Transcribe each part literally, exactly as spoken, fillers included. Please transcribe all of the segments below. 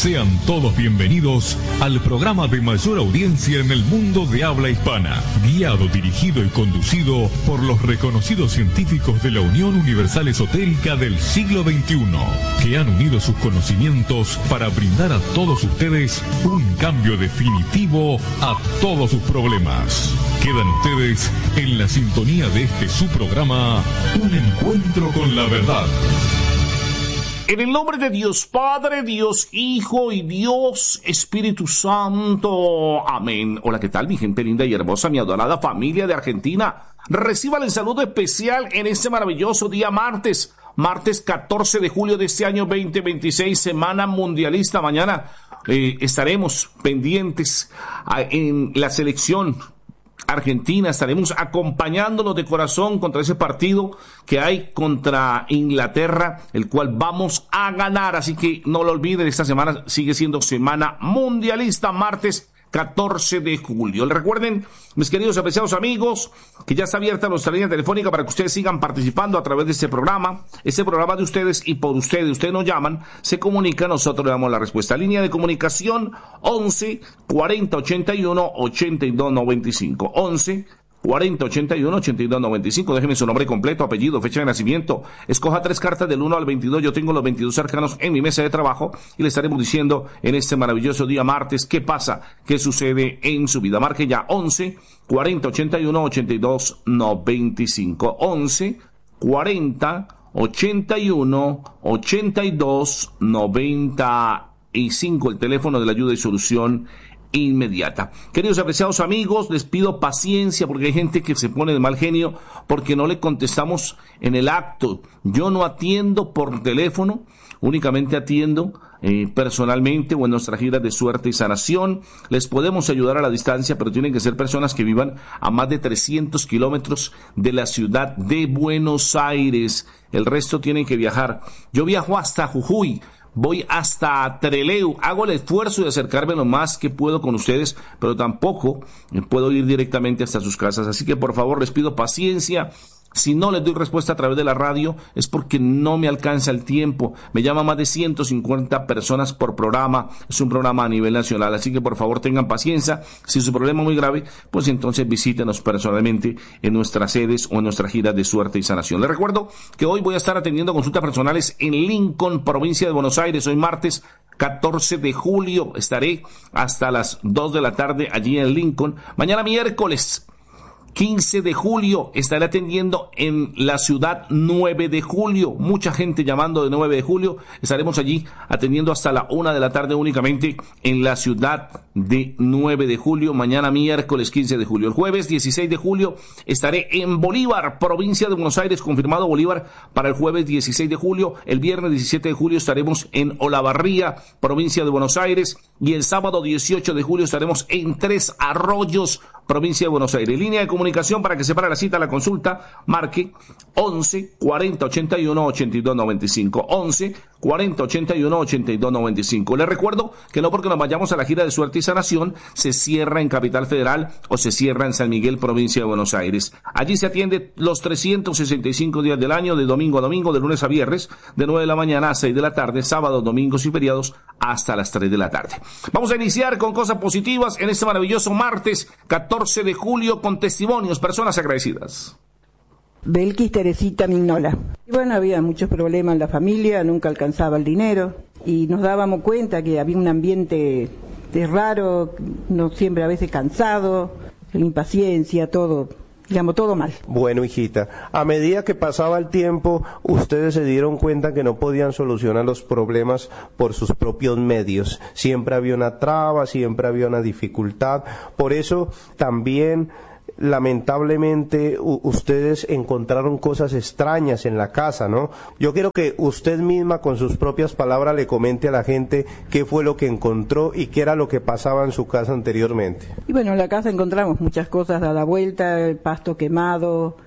Sean todos bienvenidos al programa de mayor audiencia en el mundo de habla hispana, guiado, dirigido y conducido por los reconocidos científicos de la Unión Universal Esotérica del siglo veintiuno, que han unido sus conocimientos para brindar a todos ustedes un cambio definitivo a todos sus problemas. Quedan ustedes en la sintonía de este su programa, Un Encuentro con la Verdad. En el nombre de Dios Padre, Dios Hijo y Dios Espíritu Santo. Amén. Hola, ¿qué tal, mi gente linda y hermosa, mi adorada familia de Argentina? Reciban el saludo especial en este maravilloso día martes, martes catorce de julio de este año veinte veintiséis, Semana Mundialista. Mañana eh, estaremos pendientes a, en la selección Argentina, estaremos acompañándonos de corazón contra ese partido que hay contra Inglaterra, el cual vamos a ganar, así que no lo olviden, esta semana sigue siendo Semana Mundialista, martes catorce de julio. Recuerden, mis queridos apreciados amigos, que ya está abierta nuestra línea telefónica para que ustedes sigan participando a través de este programa, este programa de ustedes, y por ustedes, ustedes nos llaman, se comunican, nosotros le damos la respuesta. Línea de comunicación once cuarenta ochenta y uno ochenta y dos noventa y cinco, once cuarenta ochenta y uno ochenta y dos noventa y cinco. Déjeme su nombre completo, apellido, fecha de nacimiento. Escoja tres cartas del uno al veintidós. Yo tengo los veintidós arcanos en mi mesa de trabajo y le estaremos diciendo en este maravilloso día martes qué pasa, qué sucede en su vida. Marque ya once cuarenta ochenta y uno ochenta y dos noventa y cinco, once cuarenta ochenta y uno ochenta y dos noventa y cinco, el teléfono de la ayuda y solución inmediata. Queridos apreciados amigos, les pido paciencia porque hay gente que se pone de mal genio porque no le contestamos en el acto. Yo no atiendo por teléfono, únicamente atiendo eh, personalmente o en nuestras giras de suerte y sanación. Les podemos ayudar a la distancia, pero tienen que ser personas que vivan a más de trescientos kilómetros de la ciudad de Buenos Aires. El resto tienen que viajar. Yo viajo hasta Jujuy, voy hasta Trelew, hago el esfuerzo de acercarme lo más que puedo con ustedes, pero tampoco puedo ir directamente hasta sus casas, así que por favor les pido paciencia. Si no les doy respuesta a través de la radio es porque no me alcanza el tiempo. Me llaman más de ciento cincuenta personas por programa. Es un programa a nivel nacional, así que por favor tengan paciencia. Si su problema es muy grave, pues entonces visítenos personalmente en nuestras sedes o en nuestras giras de suerte y sanación. Les recuerdo que hoy voy a estar atendiendo consultas personales en Lincoln, provincia de Buenos Aires. Hoy martes catorce de julio estaré hasta las dos de la tarde allí en Lincoln. Mañana miércoles quince de julio estaré atendiendo en la ciudad nueve de julio. Mucha gente llamando de nueve de julio. Estaremos allí atendiendo hasta la una de la tarde únicamente en la ciudad de nueve de julio. Mañana miércoles quince de julio. El jueves dieciséis de julio estaré en Bolívar, provincia de Buenos Aires. Confirmado Bolívar para el jueves dieciséis de julio. El viernes diecisiete de julio estaremos en Olavarría, provincia de Buenos Aires. Y el sábado dieciocho de julio estaremos en Tres Arroyos, provincia de Buenos Aires. Línea de comunicación para que se para la cita, la consulta, marque once cuarenta ochenta y uno ochenta y dos noventa y cinco, once cuarenta ochenta y uno ochenta y dos noventa y cinco. Les recuerdo que no porque nos vayamos a la gira de suerte y sanación se cierra en Capital Federal o se cierra en San Miguel, provincia de Buenos Aires. Allí se atiende los trescientos sesenta y cinco días del año, de domingo a domingo, de lunes a viernes, de nueve de la mañana a seis de la tarde, sábados, domingos y feriados hasta las tres de la tarde. Vamos a iniciar con cosas positivas en este maravilloso martes catorce de julio con testimonios, personas agradecidas. Belkis Teresita Mignola. Y bueno, había muchos problemas en la familia, nunca alcanzaba el dinero y nos dábamos cuenta que había un ambiente de raro, no siempre a veces cansado, impaciencia, todo, digamos, todo mal. Bueno, hijita, a medida que pasaba el tiempo, ustedes se dieron cuenta que no podían solucionar los problemas por sus propios medios. Siempre había una traba, siempre había una dificultad. Por eso también, lamentablemente, u- ustedes encontraron cosas extrañas en la casa, ¿no? Yo quiero que usted misma, con sus propias palabras, le comente a la gente qué fue lo que encontró y qué era lo que pasaba en su casa anteriormente. Y bueno, en la casa encontramos muchas cosas a la vuelta, el pasto quemado,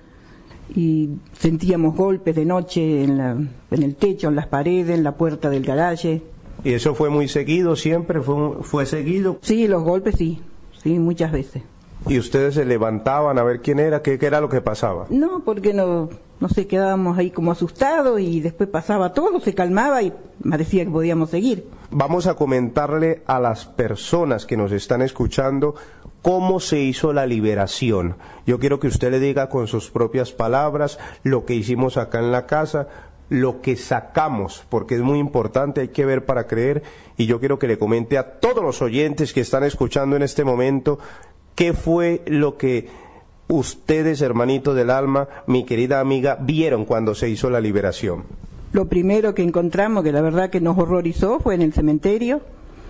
y sentíamos golpes de noche en, la, en el techo, en las paredes, en la puerta del garaje. ¿Y eso fue muy seguido siempre? ¿Fue, fue seguido? Sí, los golpes sí, sí, muchas veces. ¿Y ustedes se levantaban a ver quién era? ¿Qué, qué era lo que pasaba? No, porque no, no sé, quedábamos ahí como asustados y después pasaba todo, se calmaba y parecía que podíamos seguir. Vamos a comentarle a las personas que nos están escuchando cómo se hizo la liberación. Yo quiero que usted le diga con sus propias palabras lo que hicimos acá en la casa, lo que sacamos, porque es muy importante, hay que ver para creer, y yo quiero que le comente a todos los oyentes que están escuchando en este momento qué fue lo que ustedes, hermanitos del alma, mi querida amiga, vieron cuando se hizo la liberación. Lo primero que encontramos, que la verdad que nos horrorizó, fue en el cementerio,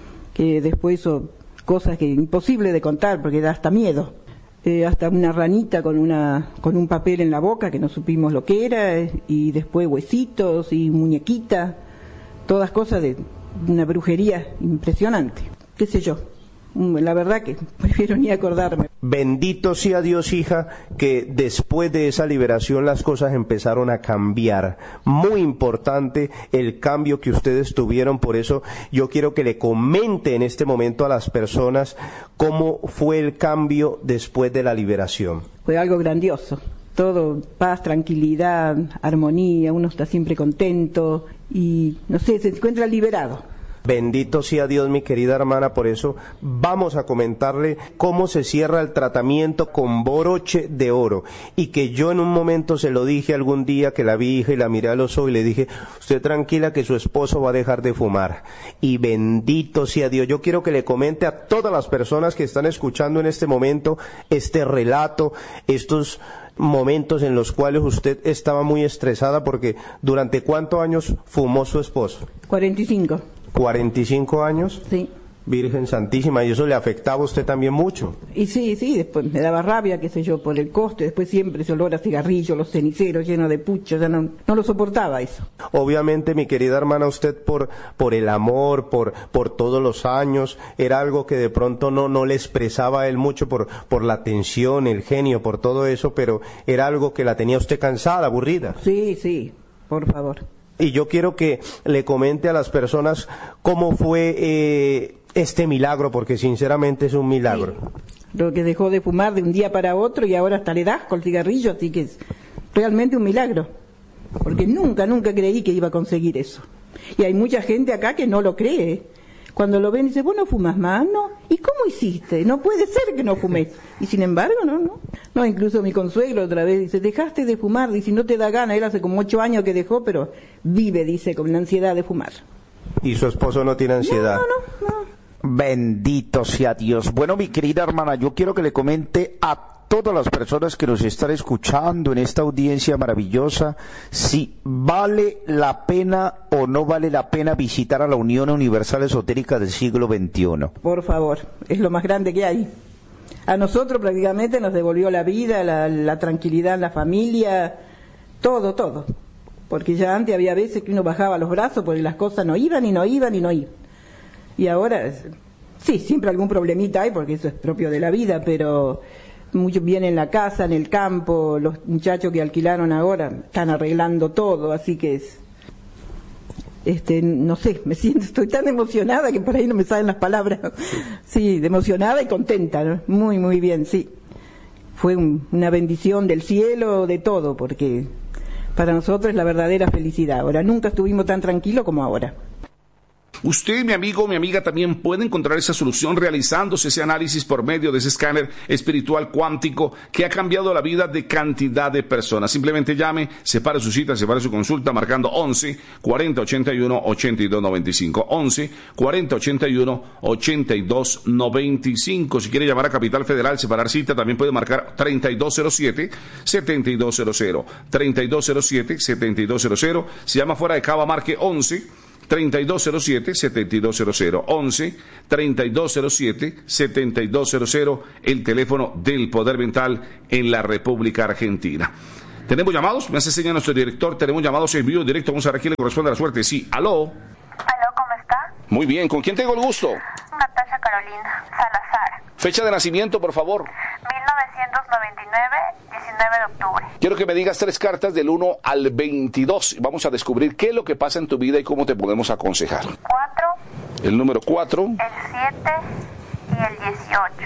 que después hizo cosas que imposible de contar porque da hasta miedo. Eh, hasta una ranita con una con un papel en la boca que no supimos lo que era, eh, y después huesitos y muñequita, todas cosas de una brujería impresionante, qué sé yo. La verdad que prefiero ni acordarme. Bendito sea Dios, hija, que después de esa liberación las cosas empezaron a cambiar. Muy importante el cambio que ustedes tuvieron, por eso yo quiero que le comente en este momento a las personas cómo fue el cambio después de la liberación. Fue algo grandioso. Todo paz, tranquilidad, armonía, uno está siempre contento y, no sé, se encuentra liberado. Bendito sea Dios, mi querida hermana, por eso vamos a comentarle cómo se cierra el tratamiento con broche de oro, y que yo en un momento se lo dije algún día que la vi, hija, y la miré a los ojos y le dije, usted tranquila que su esposo va a dejar de fumar, y bendito sea Dios. Yo quiero que le comente a todas las personas que están escuchando en este momento este relato, estos momentos en los cuales usted estaba muy estresada, porque ¿durante cuántos años fumó su esposo? cuarenta y cinco. ¿cuarenta y cinco años? Sí. Virgen Santísima, ¿y eso le afectaba a usted también mucho? Y sí, sí, después me daba rabia, qué sé yo, por el costo, y después siempre ese olor a cigarrillo, los ceniceros llenos de pucho, ya no, no lo soportaba eso. Obviamente, mi querida hermana, usted por, por el amor, por, por todos los años, era algo que de pronto no, no le expresaba a él mucho por, por la tensión, el genio, por todo eso, pero era algo que la tenía usted cansada, aburrida. Sí, sí, por favor. Y yo quiero que le comente a las personas cómo fue eh, este milagro, porque sinceramente es un milagro. Sí. Lo que dejó de fumar de un día para otro y ahora hasta le das con el cigarrillo, así que es realmente un milagro. Porque nunca, nunca creí que iba a conseguir eso. Y hay mucha gente acá que no lo cree. Cuando lo ven dice, ¿vos no fumas más? No. ¿Y cómo hiciste? No puede ser que no fumes. Y sin embargo, no, no. No, incluso mi consuegro otra vez dice, dejaste de fumar, dice, no te da gana. Él hace como ocho años que dejó, pero vive, dice, con la ansiedad de fumar. ¿Y su esposo no tiene ansiedad? No, no, no. no. Bendito sea Dios. Bueno, mi querida hermana, yo quiero que le comente a todas las personas que nos están escuchando en esta audiencia maravillosa si vale la pena o no vale la pena visitar a la Unión Universal Esotérica del siglo veintiuno. Por favor, es lo más grande que hay. A nosotros prácticamente nos devolvió la vida, la, la tranquilidad en la familia, todo, todo. Porque ya antes había veces que uno bajaba los brazos porque las cosas no iban y no iban y no iban. Y ahora, sí, siempre algún problemita hay porque eso es propio de la vida, pero muchos vienen en la casa, en el campo, los muchachos que alquilaron ahora están arreglando todo, así que es, este, no sé, me siento, estoy tan emocionada que por ahí no me salen las palabras. Sí, de emocionada y contenta, ¿no? Muy, muy bien, sí. Fue un, una bendición del cielo, de todo, porque para nosotros es la verdadera felicidad. Ahora, nunca estuvimos tan tranquilos como ahora. Usted, mi amigo, mi amiga, también puede encontrar esa solución realizándose ese análisis por medio de ese escáner espiritual cuántico que ha cambiado la vida de cantidad de personas. Simplemente llame, separe su cita, separe su consulta marcando once, cuarenta, ochenta y uno, ochenta y dos noventa y cinco. once, cuarenta, ochenta y uno, ochenta y dos noventa y cinco. Si quiere llamar a Capital Federal, separar cita, también puede marcar treinta y dos cero siete, setenta y dos cero cero. treinta y dos cero siete, setenta y dos cero cero. Si llama fuera de Cava, marque once, treinta y dos cero siete, setenta y dos cero cero. once, treinta y dos cero siete, setenta y dos cero cero, el teléfono del Poder Mental en la República Argentina. ¿Tenemos llamados? Me hace señal nuestro director. Tenemos llamados en vivo directo. Vamos a ver a quién le corresponde la suerte. Sí, aló. Aló, ¿cómo está? Muy bien, ¿con quién tengo el gusto? Natasha Carolina Salazar. Fecha de nacimiento, por favor. mil novecientos noventa y nueve, diecinueve de octubre. Quiero que me digas tres cartas del uno al veintidós. Vamos a descubrir qué es lo que pasa en tu vida y cómo te podemos aconsejar. cuatro. El número cuatro. El siete y el dieciocho.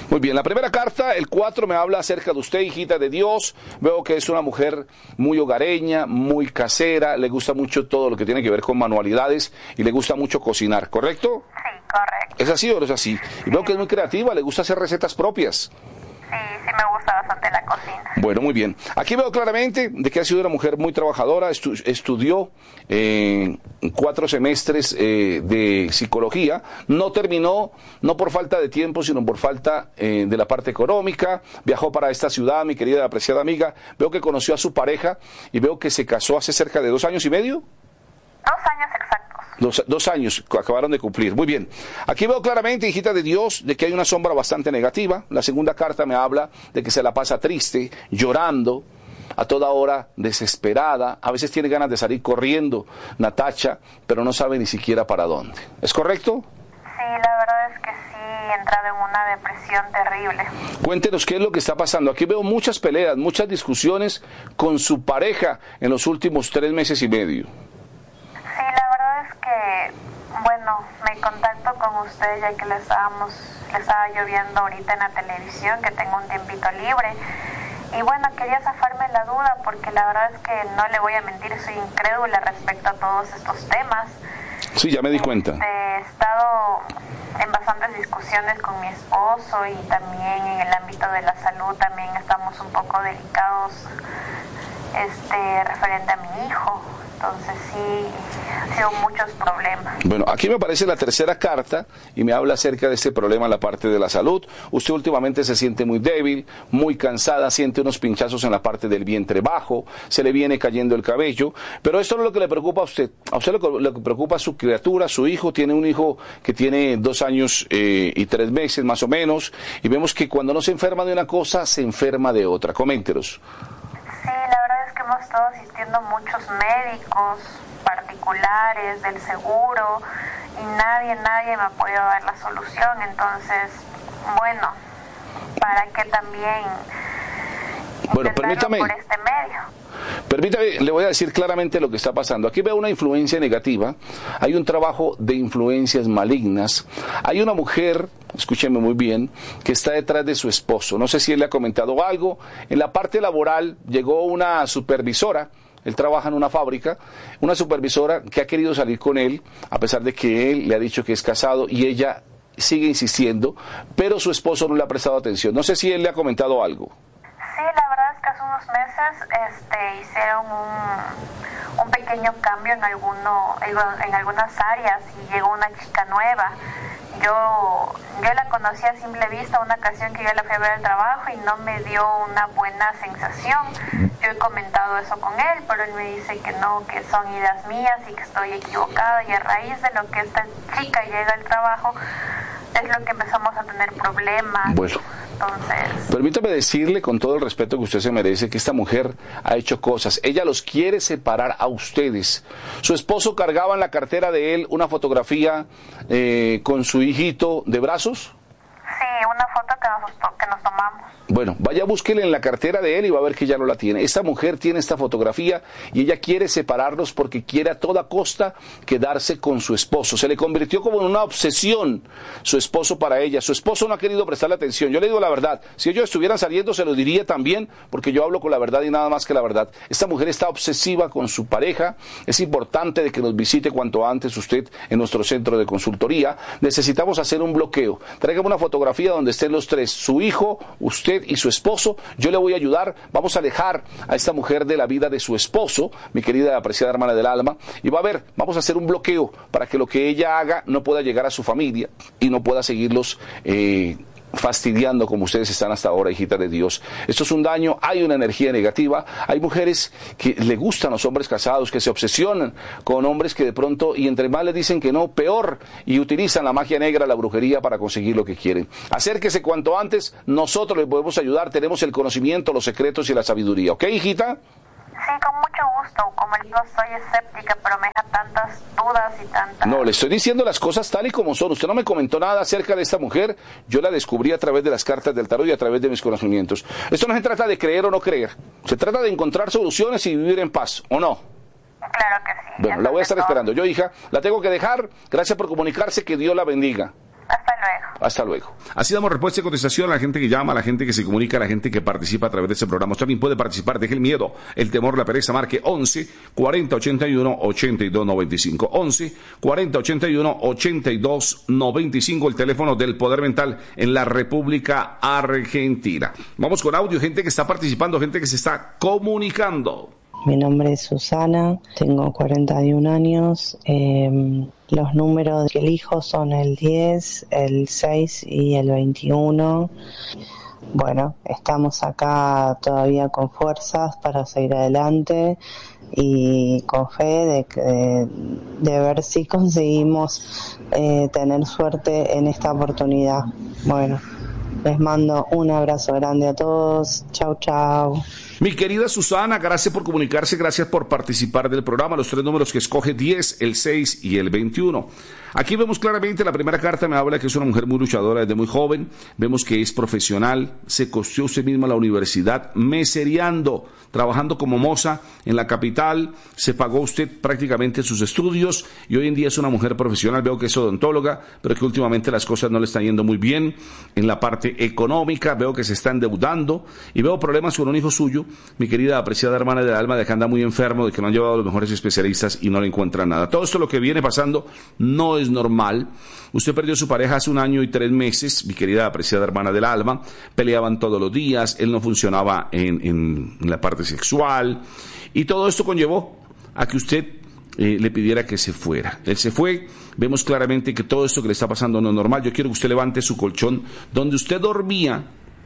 Muy bien, la primera carta, el cuatro, me habla acerca de usted, hijita de Dios. Veo que es una mujer muy hogareña, muy casera, le gusta mucho todo lo que tiene que ver con manualidades y le gusta mucho cocinar, ¿correcto? Sí, correcto. ¿Es así o no es así? Y veo que es muy creativa, le gusta hacer recetas propias. Sí, sí me gusta bastante la cocina. Bueno, muy bien. Aquí veo claramente de que ha sido una mujer muy trabajadora, estu estudió eh, cuatro semestres eh, de psicología, no terminó, no por falta de tiempo, sino por falta eh, de la parte económica, viajó para esta ciudad, mi querida y apreciada amiga, veo que conoció a su pareja y veo que se casó hace cerca de dos años y medio. Dos años exactos. Dos, dos años acabaron de cumplir. Muy bien. Aquí veo claramente, hijita de Dios, de que hay una sombra bastante negativa. La segunda carta me habla de que se la pasa triste, llorando, a toda hora desesperada. A veces tiene ganas de salir corriendo, Natacha, pero no sabe ni siquiera para dónde. ¿Es correcto? Sí, la verdad es que sí, he entrado en una depresión terrible. Cuéntenos qué es lo que está pasando. Aquí veo muchas peleas, muchas discusiones con su pareja en los últimos tres meses y medio. Sí, la verdad es que, bueno, me contacto con usted ya que le estábamos, le estaba lloviendo ahorita en la televisión, que tengo un tiempito libre. Y bueno, quería zafarme la duda porque la verdad es que no le voy a mentir, soy incrédula respecto a todos estos temas. Sí, ya me di cuenta. Este, he estado en bastantes discusiones con mi esposo y también en el ámbito de la salud también estamos un poco delicados este, referente a mi hijo. Entonces sí, han sido muchos problemas. Bueno, aquí me aparece la tercera carta y me habla acerca de este problema en la parte de la salud. Usted últimamente se siente muy débil, muy cansada, siente unos pinchazos en la parte del vientre bajo, se le viene cayendo el cabello, pero esto no es lo que le preocupa a usted. A usted lo que, lo que preocupa es su criatura, su hijo. Tiene un hijo que tiene dos años eh, y tres meses más o menos, y vemos que cuando no se enferma de una cosa, se enferma de otra. Coméntenos. Sí, la verdad es que hemos estado asistiendo a muchos médicos particulares del seguro y nadie, nadie me ha podido dar la solución. Entonces, bueno, para que también bueno, permítame, por este medio. Permítame, le voy a decir claramente lo que está pasando. Aquí veo una influencia negativa, hay un trabajo de influencias malignas, hay una mujer, escúcheme muy bien, que está detrás de su esposo. No sé si él le ha comentado algo. En la parte laboral llegó una supervisora, él trabaja en una fábrica, una supervisora que ha querido salir con él, a pesar de que él le ha dicho que es casado y ella sigue insistiendo, pero su esposo no le ha prestado atención. No sé si él le ha comentado algo. Sí, la verdad es que hace unos meses este, hicieron un, un pequeño cambio en, alguno, en algunas áreas y llegó una chica nueva. Yo, yo la conocí a simple vista una ocasión que yo la fui a ver al trabajo y no me dio una buena sensación. Yo he comentado eso con él, pero él me dice que no, que son ideas mías y que estoy equivocada, y a raíz de lo que esta chica llega al trabajo es lo que empezamos a tener problemas. Bueno. Entonces, permítame decirle con todo el respeto que usted se merece que esta mujer ha hecho cosas. Ella los quiere separar a ustedes. Su esposo cargaba en la cartera de él una fotografía eh, con su hijito de brazos. Sí, una foto que nos, que nos tomamos. Bueno, vaya, búsquele en la cartera de él y va a ver que ya no la tiene. Esta mujer tiene esta fotografía y ella quiere separarlos porque quiere a toda costa quedarse con su esposo. Se le convirtió como en una obsesión su esposo para ella. Su esposo no ha querido prestarle atención. Yo le digo la verdad. Si ellos estuvieran saliendo se lo diría también, porque yo hablo con la verdad y nada más que la verdad. Esta mujer está obsesiva con su pareja. Es importante de que nos visite cuanto antes usted en nuestro centro de consultoría. Necesitamos hacer un bloqueo. Tráigame una fotografía donde estén los tres, su hijo, usted y su esposo. Yo le voy a ayudar. Vamos a alejar a esta mujer de la vida de su esposo, mi querida y apreciada hermana del alma, y va a ver, vamos a hacer un bloqueo para que lo que ella haga no pueda llegar a su familia y no pueda seguirlos eh, fastidiando como ustedes están hasta ahora, hijita de Dios. Esto es un daño, hay una energía negativa, hay mujeres que le gustan los hombres casados, que se obsesionan con hombres que de pronto, y entre más les dicen que no, peor, y utilizan la magia negra, la brujería para conseguir lo que quieren. Acérquese cuanto antes, nosotros les podemos ayudar, tenemos el conocimiento, los secretos y la sabiduría. ¿Ok, hijita? Sí, con mucho gusto. Como le digo, soy escéptica, pero me deja tantas dudas y tantas... No, le estoy diciendo las cosas tal y como son. Usted no me comentó nada acerca de esta mujer. Yo la descubrí a través de las cartas del tarot y a través de mis conocimientos. Esto no se trata de creer o no creer. Se trata de encontrar soluciones y vivir en paz, ¿o no? Claro que sí. Bueno, la voy a estar esperando. Yo, hija, la tengo que dejar. Gracias por comunicarse. Que Dios la bendiga. Hasta luego. Hasta luego. Así damos respuesta y contestación a la gente que llama, a la gente que se comunica, a la gente que participa a través de este programa. Usted también puede participar, deje el miedo, el temor, la pereza, marque once cuarenta ochenta y uno ochenta y dos noventa y cinco. once cuarenta ochenta y uno ochenta y dos noventa y cinco, el teléfono del Poder Mental en la República Argentina. Vamos con audio, gente que está participando, gente que se está comunicando. Mi nombre es Susana, tengo cuarenta y un años, eh, los números que elijo son el diez, el seis y el veintiuno. Bueno, estamos acá todavía con fuerzas para seguir adelante y con fe de, de, de ver si conseguimos eh, tener suerte en esta oportunidad. Bueno, les mando un abrazo grande a todos. Chau, chau. Mi querida Susana, gracias por comunicarse, gracias por participar del programa. Los tres números que escoge, diez, el seis y el veintiuno. Aquí vemos claramente, la primera carta me habla que es una mujer muy luchadora desde muy joven. Vemos que es profesional, se costeó usted misma la universidad, mesereando, trabajando como moza en la capital, se pagó usted prácticamente sus estudios y hoy en día es una mujer profesional. Veo que es odontóloga, pero que últimamente las cosas no le están yendo muy bien en la parte económica. Veo que se está endeudando y veo problemas con un hijo suyo, mi querida apreciada hermana del alma, de que anda muy enfermo, de que no han llevado a los mejores especialistas y no le encuentran nada. Todo esto lo que viene pasando no es normal. Usted perdió a su pareja hace un año y tres meses, mi querida apreciada hermana del alma. Peleaban todos los días, él no funcionaba en, en, en la parte sexual y todo esto conllevó a que usted eh, le pidiera que se fuera. Él se fue. Vemos claramente que todo esto que le está pasando no es normal. Yo quiero que usted levante su colchón donde usted dormía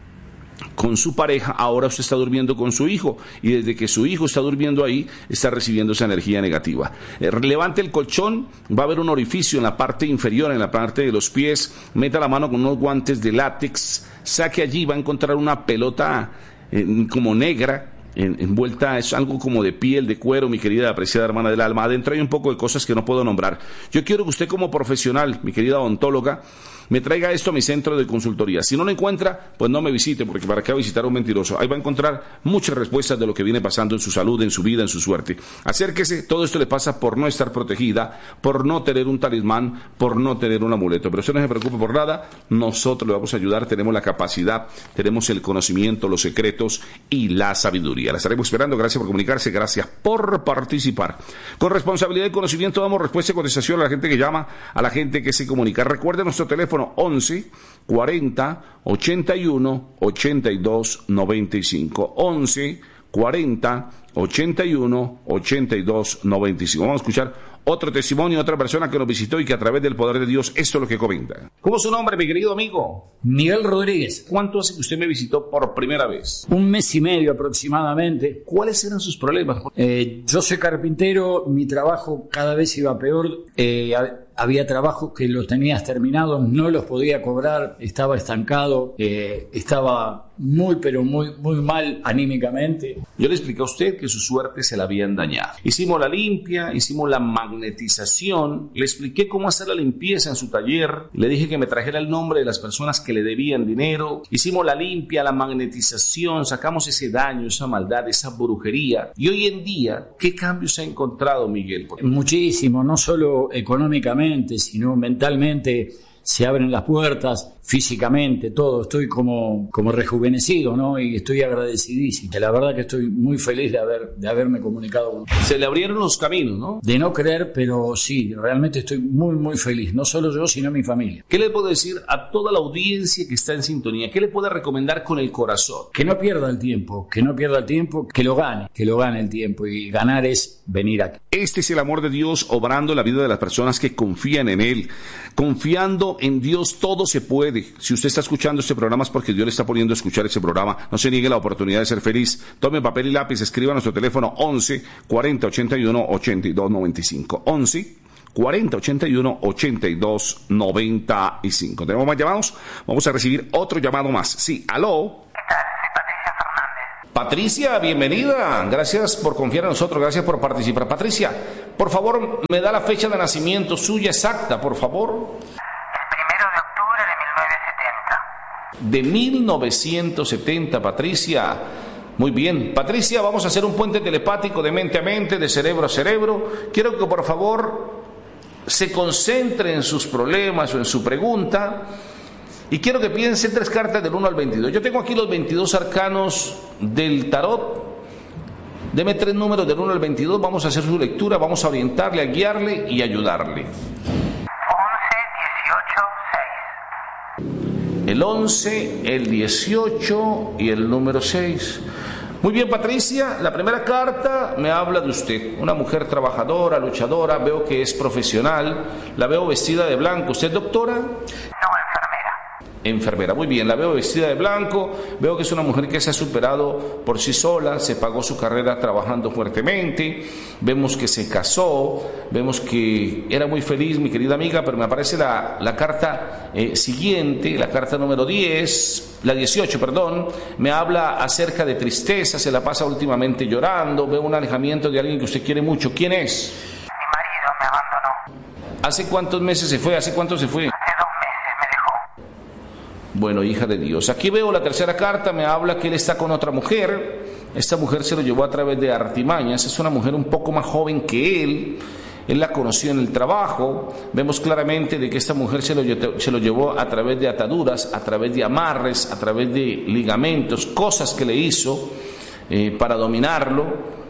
con su pareja, ahora usted está durmiendo con su hijo y desde que su hijo está durmiendo ahí está recibiendo esa energía negativa. Eh, levante el colchón, va a haber un orificio en la parte inferior, en la parte de los pies, meta la mano con unos guantes de látex, saque allí, va a encontrar una pelota eh, como negra, En, envuelta, es algo como de piel, de cuero, mi querida apreciada hermana del alma. Adentro hay un poco de cosas que no puedo nombrar. Yo quiero que usted como profesional, mi querida odontóloga, me traiga esto a mi centro de consultoría. Si no lo encuentra, pues no me visite, porque para qué va a visitar a un mentiroso. Ahí va a encontrar muchas respuestas de lo que viene pasando en su salud, en su vida, en su suerte. Acérquese, todo esto le pasa por no estar protegida, por no tener un talismán, por no tener un amuleto. Pero usted no se preocupe por nada, nosotros le vamos a ayudar, tenemos la capacidad, tenemos el conocimiento, los secretos y la sabiduría. La estaremos esperando, gracias por comunicarse, gracias por participar. Con responsabilidad y conocimiento damos respuesta y contestación a la gente que llama, a la gente que se comunica. Recuerde nuestro teléfono once cuarenta ochenta y uno ochenta y dos noventa y cinco. once cuarenta ochenta y uno ochenta y dos noventa y cinco. Vamos a escuchar otro testimonio, otra persona que nos visitó y que a través del poder de Dios esto es lo que comenta. ¿Cómo es su nombre, mi querido amigo? Miguel Rodríguez. ¿Cuánto hace que usted me visitó por primera vez? Un mes y medio aproximadamente. ¿Cuáles eran sus problemas? Eh, yo soy carpintero, mi trabajo cada vez iba peor. Eh, había trabajos que los tenías terminados, no los podía cobrar, estaba estancado, eh, estaba muy pero muy muy mal anímicamente. Yo le expliqué a usted que su suerte se la habían dañado. Hicimos la limpia, hicimos la magnetización, le expliqué cómo hacer la limpieza en su taller, le dije que me trajera el nombre de las personas que le debían dinero, hicimos la limpia, la magnetización, sacamos ese daño, esa maldad, esa brujería. Y hoy en día, ¿qué cambios ha encontrado, Miguel? Muchísimo, no solo económicamente, sino mentalmente. Se abren las puertas, físicamente, todo. Estoy como, como rejuvenecido, ¿no? Y estoy agradecidísimo. La verdad que estoy muy feliz de, haber, de haberme comunicado con usted. Se le abrieron los caminos, ¿no? De no creer, pero sí, realmente estoy muy, muy feliz. No solo yo, sino mi familia. ¿Qué le puedo decir a toda la audiencia que está en sintonía? ¿Qué le puede recomendar con el corazón? Que no pierda el tiempo, que no pierda el tiempo, que lo gane, que lo gane el tiempo. Y ganar es venir aquí. Este es el amor de Dios obrando en la vida de las personas que confían en Él. Confiando en Dios todo se puede. Si usted está escuchando este programa es porque Dios le está poniendo a escuchar ese programa. No se niegue la oportunidad de ser feliz. Tome papel y lápiz, escriba a nuestro teléfono once cuarenta ochenta y uno ochenta y dos noventa y cinco. once cuarenta ochenta y uno ochenta y dos noventa y cinco. ¿Tenemos más llamados? Vamos a recibir otro llamado más. Sí, aló. ¿Qué tal? Soy Patricia Fernández. Patricia, bienvenida. Gracias por confiar en nosotros, gracias por participar. Patricia, por favor, me da la fecha de nacimiento suya exacta, por favor. De mil novecientos setenta, Patricia. Muy bien. Patricia, vamos a hacer un puente telepático de mente a mente, de cerebro a cerebro. Quiero que por favor se concentre en sus problemas o en su pregunta Y quiero que piensen tres cartas del uno al veintidós. Yo tengo aquí los veintidós arcanos del tarot. Deme tres números del uno al veintidós. Vamos a hacer su lectura, vamos a orientarle, a guiarle y ayudarle. once, dieciocho, seis. El once, el dieciocho y el número seis. Muy bien, Patricia, la primera carta me habla de usted, una mujer trabajadora, luchadora, veo que es profesional, la veo vestida de blanco. ¿Usted es doctora? No, enfermera. Enfermera, muy bien, la veo vestida de blanco, veo que es una mujer que se ha superado por sí sola, se pagó su carrera trabajando fuertemente, vemos que se casó, vemos que era muy feliz, mi querida amiga, pero me aparece la, la carta eh, siguiente, la carta número diez, la dieciocho, perdón, me habla acerca de tristeza, se la pasa últimamente llorando, veo un alejamiento de alguien que usted quiere mucho. ¿Quién es? Mi marido me abandonó. ¿Hace cuántos meses se fue? ¿Hace cuánto se fue? Hace dos meses me dejó. Bueno, hija de Dios. Aquí veo la tercera carta, me habla que él está con otra mujer. Esta mujer se lo llevó a través de artimañas. Es una mujer un poco más joven que él. Él la conoció en el trabajo. Vemos claramente de que esta mujer se lo, se lo llevó a través de ataduras, a través de amarres, a través de ligamentos, cosas que le hizo eh, para dominarlo.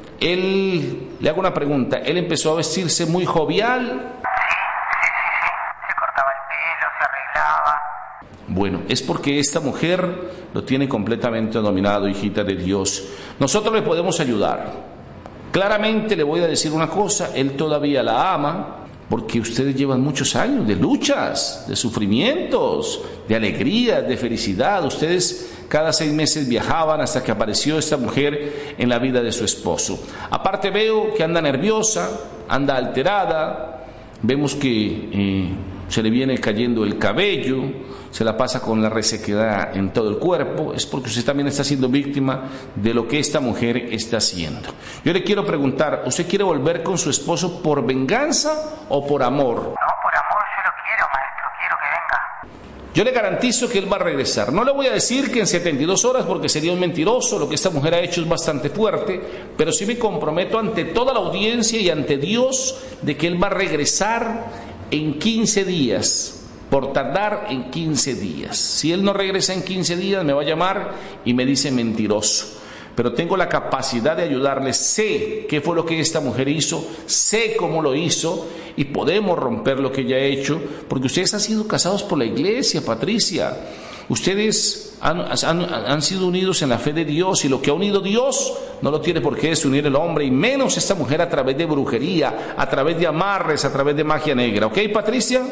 Él, le hago una pregunta, él empezó a vestirse muy jovial. Sí, sí, sí, sí. Se cortaba el pelo, se arreglaba. Bueno, es porque esta mujer lo tiene completamente dominado, hijita de Dios. Nosotros le podemos ayudar. Claramente le voy a decir una cosa, él todavía la ama, porque ustedes llevan muchos años de luchas, de sufrimientos, de alegría, de felicidad. Ustedes cada seis meses viajaban hasta que apareció esta mujer en la vida de su esposo. Aparte veo que anda nerviosa, anda alterada, vemos que eh, se le viene cayendo el cabello, se la pasa con la resequedad en todo el cuerpo. Es porque usted también está siendo víctima de lo que esta mujer está haciendo. Yo le quiero preguntar, ¿usted quiere volver con su esposo por venganza o por amor? No, por amor yo lo quiero, maestro, quiero que venga. Yo le garantizo que él va a regresar. No le voy a decir que en setenta y dos horas, porque sería un mentiroso. Lo que esta mujer ha hecho es bastante fuerte, pero sí me comprometo ante toda la audiencia y ante Dios de que él va a regresar en quince días. Por tardar en quince días. Si él no regresa en quince días, me va a llamar y me dice mentiroso. Pero tengo la capacidad de ayudarle. Sé qué fue lo que esta mujer hizo, sé cómo lo hizo y podemos romper lo que ella ha hecho, porque ustedes han sido casados por la iglesia, Patricia. Ustedes han, han, han sido unidos en la fe de Dios, y lo que ha unido Dios no lo tiene por qué desunir el hombre, y menos esta mujer a través de brujería, a través de amarres, a través de magia negra. ¿Ok, Patricia?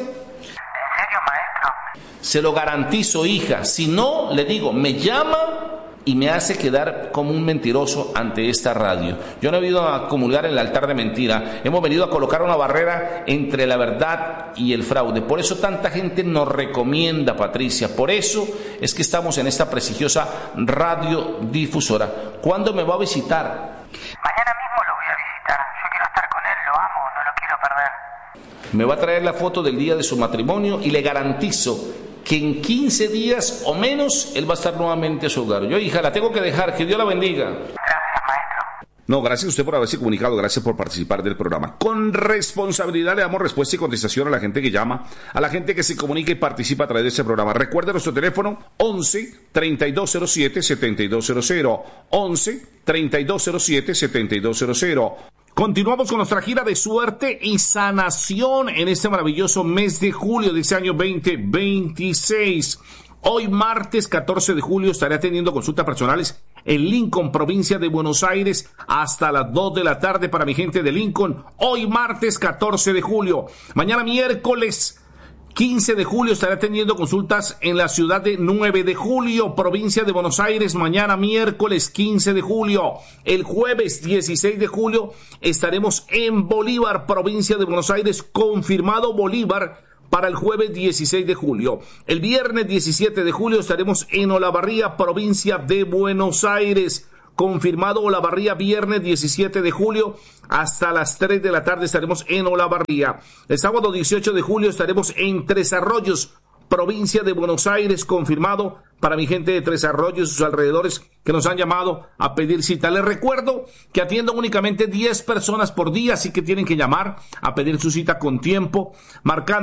Se lo garantizo, hija. Si no, le digo, me llama y me hace quedar como un mentiroso ante esta radio. Yo no he venido a comulgar en el altar de mentira. Hemos venido a colocar una barrera entre la verdad y el fraude. Por eso tanta gente nos recomienda, Patricia. Por eso es que estamos en esta prestigiosa radiodifusora. ¿Cuándo me va a visitar? Mañana mismo lo voy a visitar. Yo quiero estar con él, lo amo, no lo quiero perder. Me va a traer la foto del día de su matrimonio y le garantizo que en quince días o menos él va a estar nuevamente a su hogar. Yo, hija, la tengo que dejar. Que Dios la bendiga. Gracias, maestro. No, gracias a usted por haberse comunicado, gracias por participar del programa. Con responsabilidad le damos respuesta y contestación a la gente que llama, a la gente que se comunica y participa a través de este programa. Recuerde nuestro teléfono once, treinta y dos cero siete, setenta y dos cero cero, once, treinta y dos cero siete, setenta y dos cero cero. Continuamos con nuestra gira de suerte y sanación en este maravilloso mes de julio de este año veinte veintiséis. Hoy martes catorce de julio estaré atendiendo consultas personales en Lincoln, provincia de Buenos Aires, hasta las dos de la tarde para mi gente de Lincoln. Hoy martes catorce de julio. Mañana miércoles quince de julio estaré atendiendo consultas en la ciudad de nueve de julio, provincia de Buenos Aires. Mañana miércoles quince de julio. El jueves dieciséis de julio estaremos en Bolívar, provincia de Buenos Aires. Confirmado Bolívar para el jueves dieciséis de julio. El viernes diecisiete de julio estaremos en Olavarría, provincia de Buenos Aires. Confirmado Olavarría, viernes diecisiete de julio, hasta las tres de la tarde estaremos en Olavarría. El sábado dieciocho de julio estaremos en Tres Arroyos, provincia de Buenos Aires, confirmado para mi gente de Tres Arroyos y sus alrededores que nos han llamado a pedir cita. Les recuerdo que atiendo únicamente diez personas por día, así que tienen que llamar a pedir su cita con tiempo, marcando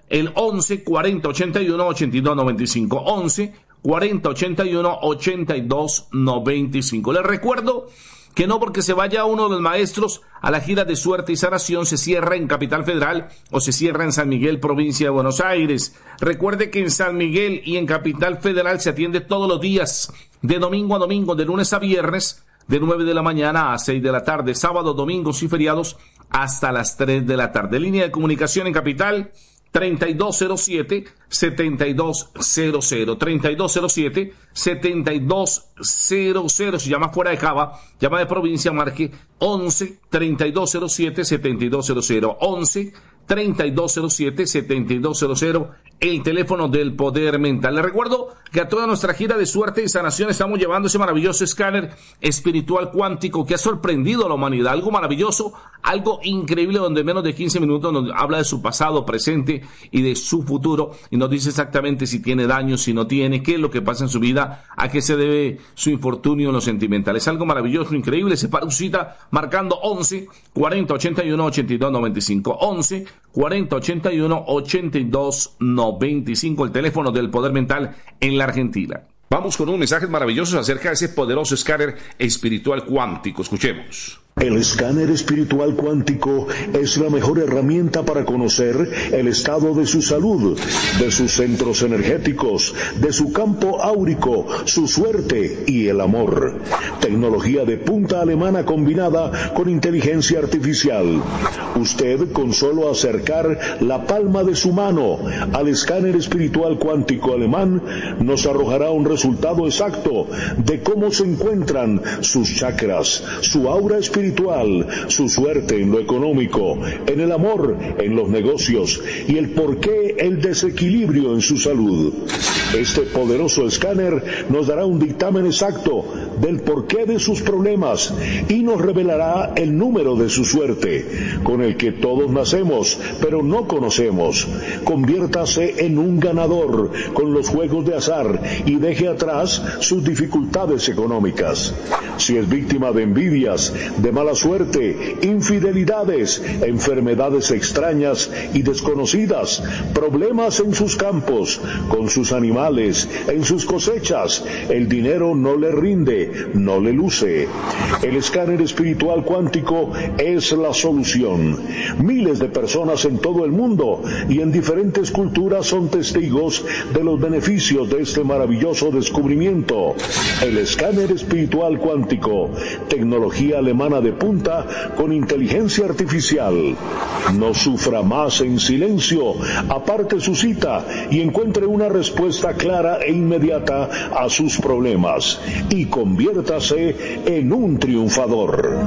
el once cuarenta ochenta y uno ochenta y dos noventa y cinco, once cuarenta ochenta y uno ochenta y dos noventa y cinco. Les recuerdo que no porque se vaya uno de los maestros a la gira de suerte y sanación se cierra en Capital Federal o se cierra en San Miguel, provincia de Buenos Aires. Recuerde que en San Miguel y en Capital Federal se atiende todos los días, de domingo a domingo, de lunes a viernes, de nueve de la mañana a seis de la tarde, sábados, domingos y feriados hasta las tres de la tarde. Línea de comunicación en Capital, treinta y dos cero siete, setenta y dos cero cero, treinta y dos cero siete, setenta y dos cero cero. Si llama fuera de Java, llama de provincia, marque once treinta y dos cero siete, setenta y dos cero cero, once treinta y dos cero siete, setenta y dos cero cero, el teléfono del poder mental. Les recuerdo que a toda nuestra gira de suerte y sanación estamos llevando ese maravilloso escáner espiritual cuántico que ha sorprendido a la humanidad, algo maravilloso, algo increíble, donde en menos de quince minutos nos habla de su pasado, presente y de su futuro, y nos dice exactamente si tiene daño, si no tiene, qué es lo que pasa en su vida, a qué se debe su infortunio en lo sentimental. Es algo maravilloso, increíble. Se para su cita marcando once cuarenta ochenta y uno ochenta y dos noventa y cinco, once cuarenta ochenta y uno ochenta y dos noventa y cinco, el teléfono del poder mental en la Argentina. Vamos con un mensaje maravilloso acerca de ese poderoso escáner espiritual cuántico. Escuchemos. El escáner espiritual cuántico es la mejor herramienta para conocer el estado de su salud, de sus centros energéticos, de su campo áurico, su suerte y el amor. Tecnología de punta alemana combinada con inteligencia artificial. Usted, con solo acercar la palma de su mano al escáner espiritual cuántico alemán, nos arrojará un resultado exacto de cómo se encuentran sus chakras, su aura espiritual, su suerte en lo económico, en el amor, en los negocios y el porqué el desequilibrio en su salud. Este poderoso escáner nos dará un dictamen exacto del porqué de sus problemas y nos revelará el número de su suerte, con el que todos nacemos, pero no conocemos. Conviértase en un ganador con los juegos de azar y deje atrás sus dificultades económicas. Si es víctima de envidias, de mala suerte, infidelidades, enfermedades extrañas y desconocidas, problemas en sus campos, con sus animales, en sus cosechas, el dinero no le rinde, no le luce. El escáner espiritual cuántico es la solución. Miles de personas en todo el mundo y en diferentes culturas son testigos de los beneficios de este maravilloso descubrimiento. El escáner espiritual cuántico, tecnología alemana de punta con inteligencia artificial. No sufra más en silencio, aparte su cita y encuentre una respuesta clara e inmediata a sus problemas y conviértase en un triunfador.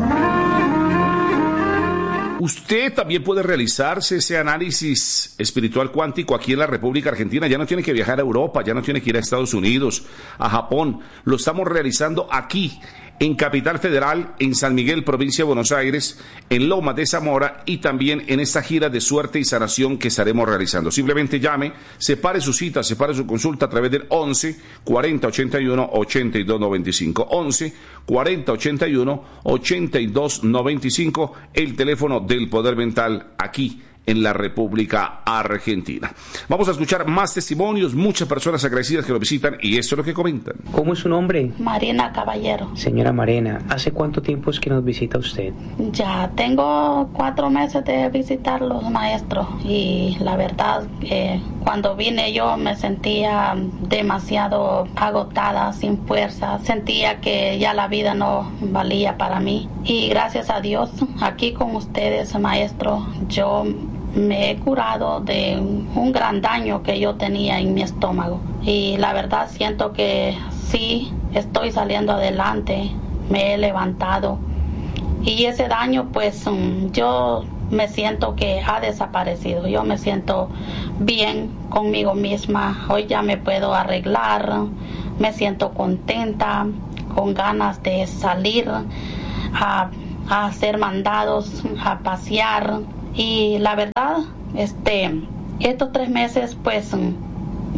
Usted también puede realizarse ese análisis espiritual cuántico aquí en la República Argentina. Ya no tiene que viajar a Europa, ya no tiene que ir a Estados Unidos, a Japón. Lo estamos realizando aquí, en Capital Federal, en San Miguel, provincia de Buenos Aires, en Lomas de Zamora y también en esta gira de suerte y sanación que estaremos realizando. Simplemente llame, separe su cita, separe su consulta a través del once cuarenta ochenta y uno ochenta y dos noventa y cinco, once cuarenta ochenta y uno ochenta y dos noventa y cinco, el teléfono del poder mental aquí en la República Argentina. Vamos a escuchar más testimonios, muchas personas agradecidas que lo visitan y esto es lo que comentan. ¿Cómo es su nombre? Marina Caballero. Señora Marina, ¿hace cuánto tiempo es que nos visita usted? Ya tengo cuatro meses de visitar los maestros y la verdad que cuando vine yo me sentía demasiado agotada, sin fuerza, sentía que ya la vida no valía para mí y gracias a Dios aquí con ustedes, maestro, yo me he curado de un gran daño que yo tenía en mi estómago y la verdad siento que sí estoy saliendo adelante, me he levantado y ese daño pues yo me siento que ha desaparecido, yo me siento bien conmigo misma, hoy ya me puedo arreglar, me siento contenta, con ganas de salir a, a hacer mandados, a pasear. Y la verdad, este, estos tres meses, pues,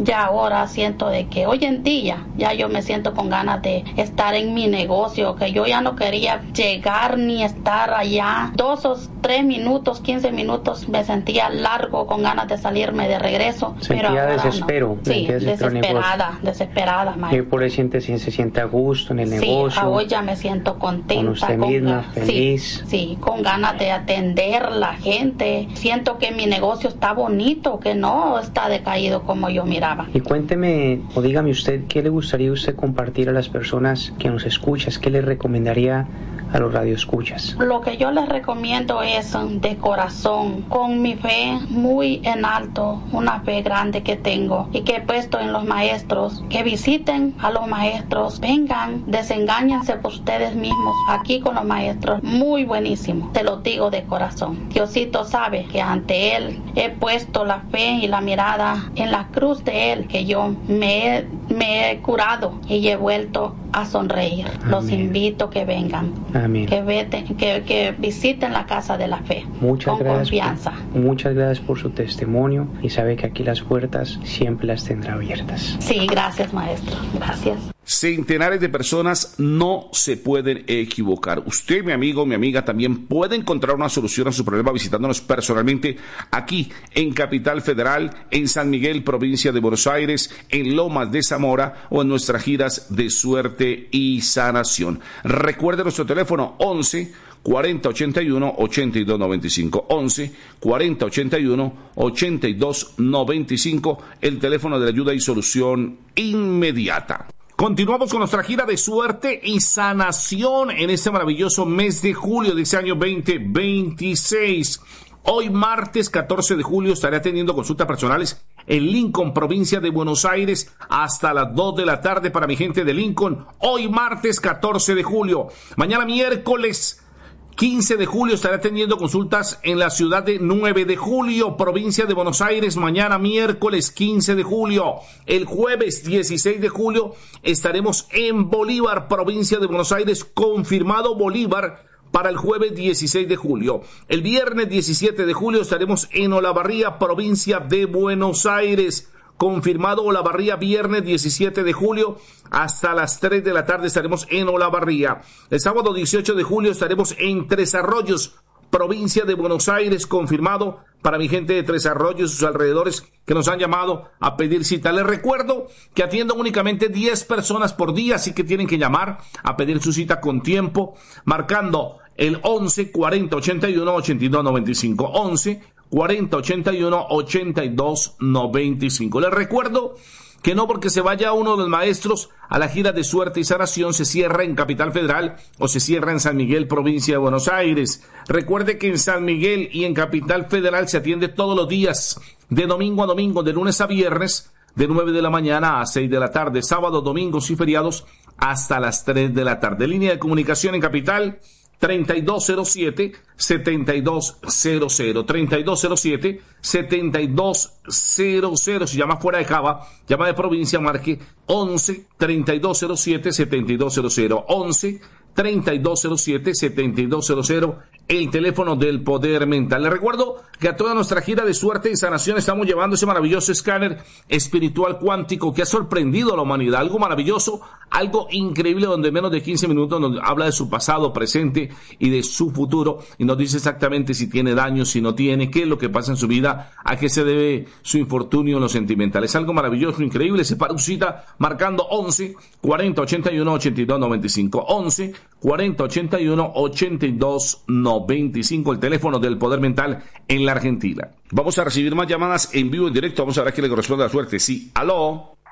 ya ahora siento de que hoy en día ya yo me siento con ganas de estar en mi negocio, que yo ya no quería llegar ni estar allá. Dos o tres minutos, quince minutos me sentía largo, con ganas de salirme de regreso. Sentía pero desespero. No. Sí, desesperada, desesperada, maestro. ¿Por qué siente, se siente a gusto en el sí, negocio? Hoy ya me siento contenta. Con usted misma, con, feliz. Sí, sí, con ganas de atender a la gente. Siento que mi negocio está bonito, que no está decaído como yo miraba. Y cuénteme, o dígame usted, ¿qué le gustaría usted compartir a las personas que nos escuchan? ¿Qué le recomendaría a los radioescuchas? Lo que yo les recomiendo es de corazón, con mi fe muy en alto, una fe grande que tengo y que he puesto en los maestros, que visiten a los maestros, vengan, desengáñense por ustedes mismos, aquí con los maestros, muy buenísimo, te lo digo de corazón. Diosito sabe que ante Él he puesto la fe y la mirada en la cruz de Él, que yo me he, me he curado y he vuelto a sonreír. Amén. Los invito a que vengan. Amén. Que, vete, que, que visiten la casa de la fe. Muchas con gracias confianza. Por, muchas gracias por su testimonio y sabe que aquí las puertas siempre las tendrá abiertas. Sí, gracias, maestro. Gracias. Centenares de personas no se pueden equivocar. Usted, mi amigo, mi amiga, también puede encontrar una solución a su problema visitándonos personalmente aquí en Capital Federal, en San Miguel, provincia de Buenos Aires, en Lomas de Zamora o en nuestras giras de suerte y sanación. Recuerde nuestro teléfono once cuarenta ochenta y uno ochenta y dos noventa y cinco, once cuarenta ochenta y uno ochenta y dos noventa y cinco, el teléfono de ayuda y solución inmediata. Continuamos con nuestra gira de suerte y sanación en este maravilloso mes de julio de este año veinte veintiséis. Hoy martes catorce de julio estaré atendiendo consultas personales en Lincoln, provincia de Buenos Aires, hasta las dos de la tarde para mi gente de Lincoln. Hoy martes catorce de julio. Mañana miércoles quince de julio estaré atendiendo consultas en la ciudad de nueve de julio, provincia de Buenos Aires, mañana miércoles quince de julio. El jueves dieciséis de julio estaremos en Bolívar, provincia de Buenos Aires, confirmado Bolívar para el jueves dieciséis de julio. El viernes diecisiete de julio estaremos en Olavarría, provincia de Buenos Aires. Confirmado Olavarría, viernes diecisiete de julio, hasta las tres de la tarde estaremos en Olavarría. El sábado dieciocho de julio estaremos en Tres Arroyos, provincia de Buenos Aires, confirmado para mi gente de Tres Arroyos y sus alrededores que nos han llamado a pedir cita. Les recuerdo que atiendo únicamente diez personas por día, así que tienen que llamar a pedir su cita con tiempo, marcando el once cuarenta ochenta y uno ochenta y dos noventa y cinco, once cuarenta ochenta y uno ochenta y dos noventa y cinco. Les recuerdo que no porque se vaya uno de los maestros a la gira de suerte y sanación se cierra en Capital Federal o se cierra en San Miguel, provincia de Buenos Aires. Recuerde que en San Miguel y en Capital Federal se atiende todos los días, de domingo a domingo, de lunes a viernes, de nueve de la mañana a seis de la tarde, sábados, domingos y feriados hasta las tres de la tarde. Línea de comunicación en Capital, treinta y dos cero siete, setenta y dos cero cero, treinta y dos cero siete, setenta y dos cero cero. Si llama fuera de Cava, llama de provincia, marque once treinta y dos cero siete, setenta y dos cero cero, once treinta y dos cero siete, setenta y dos cero cero, el teléfono del poder mental. Les recuerdo que a toda nuestra gira de suerte y sanación estamos llevando ese maravilloso escáner espiritual cuántico que ha sorprendido a la humanidad. Algo maravilloso, algo increíble, donde en menos de quince minutos nos habla de su pasado, presente y de su futuro, y nos dice exactamente si tiene daño, si no tiene, qué es lo que pasa en su vida, a qué se debe su infortunio en lo sentimental. Es algo maravilloso, increíble. Se para su cita marcando once cuarenta ochenta y uno ochenta y dos noventa y cinco, once cuarenta ochenta y uno ochenta y dos noventa y cinco, el teléfono del poder mental en la Argentina. Vamos a recibir más llamadas en vivo, en directo. Vamos a ver a quién le corresponde la suerte. Sí, aló.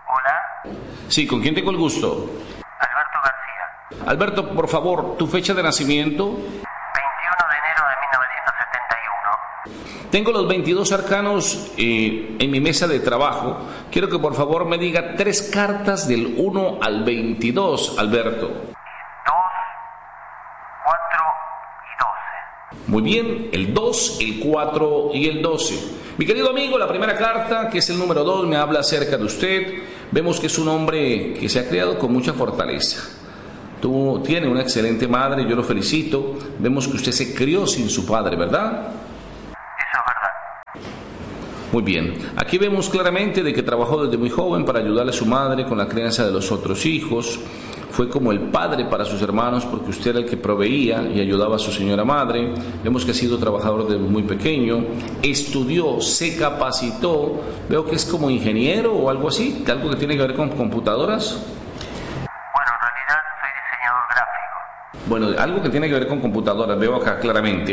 Hola. Sí, ¿con quién tengo el gusto? Alberto García. Alberto, por favor, tu fecha de nacimiento. veintiuno de enero de mil novecientos setenta y uno. Tengo los veintidós arcanos eh, en mi mesa de trabajo. Quiero que por favor me diga tres cartas del uno al veintidós, Alberto. Muy bien, el dos, el cuatro y el doce. Mi querido amigo, la primera carta, que es el número dos, me habla acerca de usted. Vemos que es un hombre que se ha criado con mucha fortaleza. Tú tiene una excelente madre, yo lo felicito. Vemos que usted se crió sin su padre, ¿verdad? Eso es verdad. Muy bien. Aquí vemos claramente de que trabajó desde muy joven para ayudarle a su madre con la crianza de los otros hijos. Fue como el padre para sus hermanos porque usted era el que proveía y ayudaba a su señora madre. Vemos que ha sido trabajador desde muy pequeño. Estudió, se capacitó. Veo que es como ingeniero o algo así, algo que tiene que ver con computadoras. Bueno, en realidad soy diseñador gráfico. Bueno, algo que tiene que ver con computadoras, veo acá claramente.